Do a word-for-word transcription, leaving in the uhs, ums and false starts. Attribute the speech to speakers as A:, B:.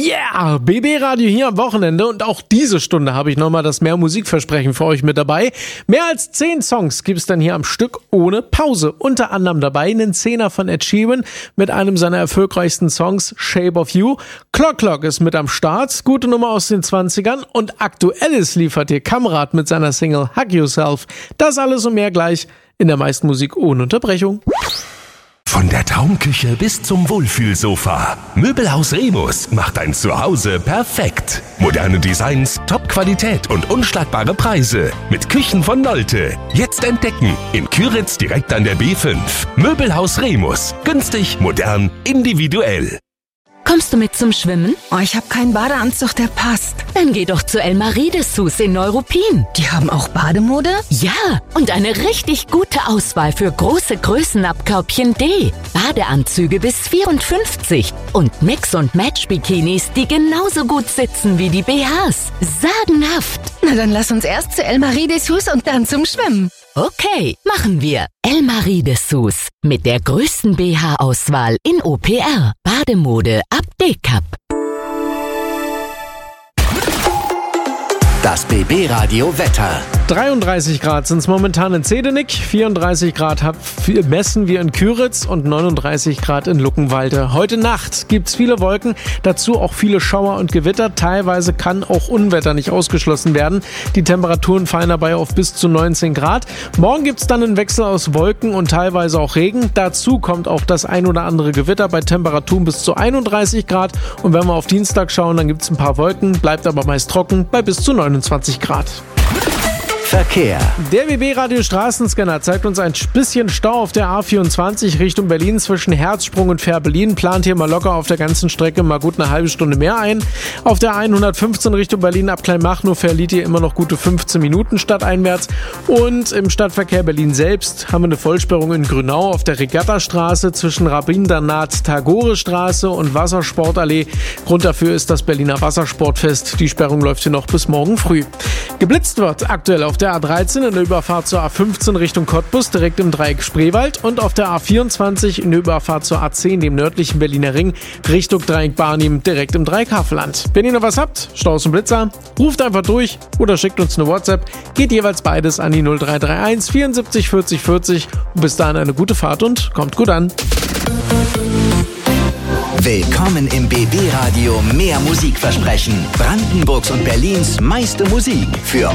A: Yeah, B B-Radio hier am Wochenende und auch diese Stunde habe ich nochmal das Mehr Musikversprechen für euch mit dabei. Mehr als zehn Songs gibt's dann hier am Stück ohne Pause. Unter anderem dabei einen Zehner von Ed Sheeran mit einem seiner erfolgreichsten Songs, Shape of You. Clock Clock ist mit am Start, gute Nummer aus den zwanzigern und Aktuelles liefert dir Kamrat mit seiner Single Hug Yourself. Das alles und mehr gleich in der meisten Musik ohne Unterbrechung.
B: Von der Traumküche bis zum Wohlfühlsofa. Möbelhaus Remus macht dein Zuhause perfekt. Moderne Designs, Top-Qualität und unschlagbare Preise. Mit Küchen von Nolte. Jetzt entdecken. In Küritz direkt an der B fünf. Möbelhaus Remus. Günstig, modern, individuell.
C: Kommst du mit zum Schwimmen?
D: Oh, ich habe keinen Badeanzug, der passt.
C: Dann geh doch zu Elmarie Dessous in Neuruppin.
D: Die haben auch Bademode?
C: Ja, und eine richtig gute Auswahl für große Größen ab Körbchen D. Badeanzüge bis vierundfünfzig und Mix- und Match-Bikinis, die genauso gut sitzen wie die B Hs. Sagenhaft.
D: Na, dann lass uns erst zu Elmarie Dessous und dann zum Schwimmen.
C: Okay, machen wir. Elmarie Dessous mit der größten B H-Auswahl in O P R. Bademode ab D-Cup.
E: Das B B-Radio Wetter.
A: dreiunddreißig Grad sind es momentan in Zedenik, vierunddreißig Grad messen wir in Küritz und neununddreißig Grad in Luckenwalde. Heute Nacht gibt es viele Wolken, dazu auch viele Schauer und Gewitter. Teilweise kann auch Unwetter nicht ausgeschlossen werden. Die Temperaturen fallen dabei auf bis zu neunzehn Grad. Morgen gibt es dann einen Wechsel aus Wolken und teilweise auch Regen. Dazu kommt auch das ein oder andere Gewitter bei Temperaturen bis zu einunddreißig Grad. Und wenn wir auf Dienstag schauen, dann gibt es ein paar Wolken, bleibt aber meist trocken bei bis zu neunundzwanzig Grad.
E: Verkehr.
A: Der B B-Radio Straßenscanner zeigt uns ein bisschen Stau auf der A vierundzwanzig Richtung Berlin zwischen Herzsprung und Fähr-Berlin. Plant hier mal locker auf der ganzen Strecke mal gut eine halbe Stunde mehr ein. Auf der hundertfünfzehn Richtung Berlin ab Kleinmachnow verliert hier immer noch gute fünfzehn Minuten stadteinwärts. Und im Stadtverkehr Berlin selbst haben wir eine Vollsperrung in Grünau auf der Regattastraße zwischen Rabindranath-Tagore-Straße und Wassersportallee. Grund dafür ist das Berliner Wassersportfest. Die Sperrung läuft hier noch bis morgen früh. Geblitzt wird aktuell auf der A dreizehn in der Überfahrt zur A fünfzehn Richtung Cottbus direkt im Dreieck Spreewald und auf der A vierundzwanzig in der Überfahrt zur A zehn, dem nördlichen Berliner Ring, Richtung Dreieck Barnim direkt im Dreieck Havelland. Wenn ihr noch was habt, Staus und Blitzer, ruft einfach durch oder schickt uns eine WhatsApp. Geht jeweils beides an die null drei drei eins vierundsiebzig vierzig vierzig. Und bis dahin eine gute Fahrt und kommt gut an.
E: Willkommen im B B-Radio Mehr Musikversprechen. Brandenburgs und Berlins meiste Musik für